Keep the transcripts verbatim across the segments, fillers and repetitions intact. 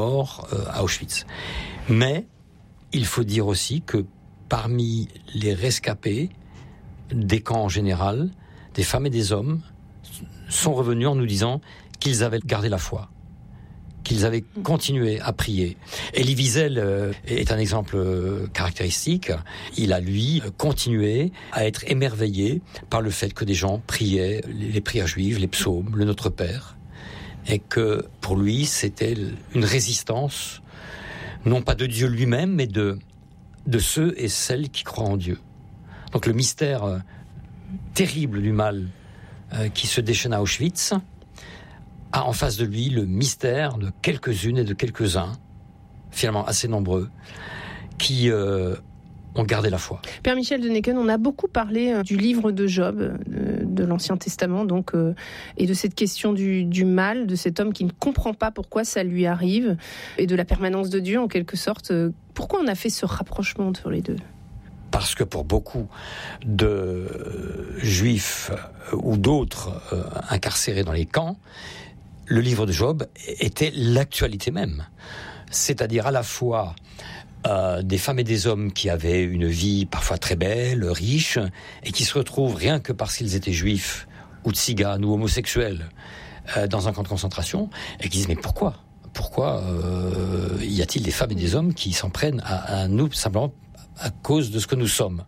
mort euh, à Auschwitz. Mais il faut dire aussi que parmi les rescapés des camps en général, des femmes et des hommes sont revenus en nous disant qu'ils avaient gardé la foi, qu'ils avaient continué à prier. Elie Wiesel euh, est un exemple euh, caractéristique. Il a, lui, continué à être émerveillé par le fait que des gens priaient les prières juives, les psaumes, le Notre Père, et que pour lui, c'était une résistance, non pas de Dieu lui-même, mais de, de ceux et celles qui croient en Dieu. Donc le mystère euh, terrible du mal euh, qui se déchaîne à Auschwitz a en face de lui le mystère de quelques-unes et de quelques-uns, finalement assez nombreux, qui euh, ont gardé la foi. Père Michel de Necken, on a beaucoup parlé euh, du livre de Job, euh, de l'Ancien Testament, donc, euh, et de cette question du, du mal, de cet homme qui ne comprend pas pourquoi ça lui arrive, et de la permanence de Dieu en quelque sorte. Euh, pourquoi on a fait ce rapprochement entre les deux ? Parce que pour beaucoup de juifs ou d'autres euh, incarcérés dans les camps, le livre de Job était l'actualité même. C'est-à-dire à la fois euh, des femmes et des hommes qui avaient une vie parfois très belle, riche, et qui se retrouvent rien que parce qu'ils étaient juifs ou tziganes ou homosexuels euh, dans un camp de concentration, et qui disent mais pourquoi Pourquoi euh, y a-t-il des femmes et des hommes qui s'en prennent à, à nous simplement à cause de ce que nous sommes?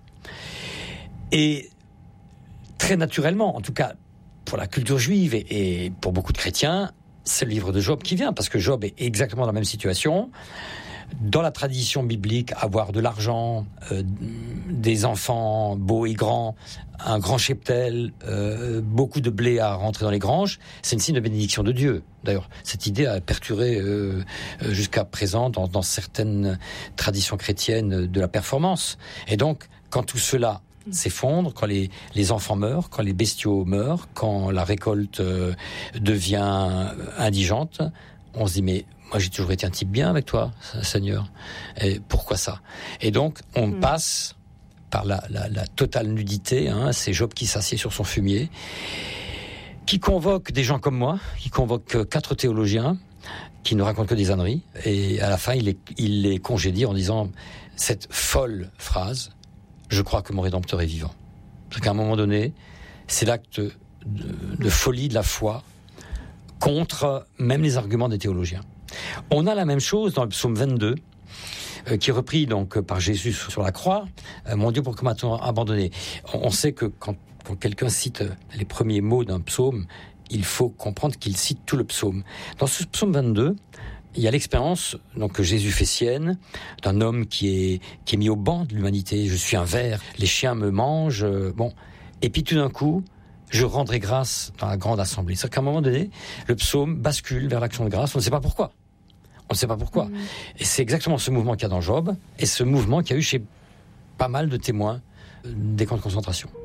Et très naturellement, en tout cas pour la culture juive et, et pour beaucoup de chrétiens, c'est le livre de Job qui vient, parce que Job est exactement dans la même situation. Dans la tradition biblique, avoir de l'argent, euh, des enfants beaux et grands, un grand cheptel, euh, beaucoup de blé à rentrer dans les granges, c'est une signe de bénédiction de Dieu. D'ailleurs, cette idée a perturé euh, jusqu'à présent dans, dans certaines traditions chrétiennes de la performance. Et donc, quand tout cela s'effondre, quand les, les enfants meurent, quand les bestiaux meurent, quand la récolte euh, devient indigente, on se dit mais moi j'ai toujours été un type bien avec toi, Seigneur. Et pourquoi ça? Et donc on mmh. passe par la, la, la totale nudité, hein, c'est Job qui s'assied sur son fumier, qui convoque des gens comme moi, qui convoque quatre théologiens, qui ne racontent que des âneries, et à la fin il les, il les congédie en disant cette folle phrase: je crois que mon Rédempteur est vivant. Parce qu'à un moment donné, c'est l'acte de, de folie de la foi contre même les arguments des théologiens. On a la même chose dans le psaume vingt-deux, euh, qui est repris donc par Jésus sur la croix. Euh, mon Dieu, pourquoi m'as-tu abandonné? On, on sait que quand, quand quelqu'un cite les premiers mots d'un psaume, il faut comprendre qu'il cite tout le psaume. Dans ce psaume vingt-deux, il y a l'expérience donc, que Jésus fait sienne d'un homme qui est, qui est mis au banc de l'humanité. Je suis un ver, les chiens me mangent. Euh, bon. Et puis tout d'un coup, je rendrai grâce dans la grande assemblée. C'est-à-dire qu'à un moment donné, le psaume bascule vers l'action de grâce. On ne sait pas pourquoi. On ne sait pas pourquoi. Mmh. Et c'est exactement ce mouvement qu'il y a dans Job, et ce mouvement qu'il y a eu chez pas mal de témoins des camps de concentration.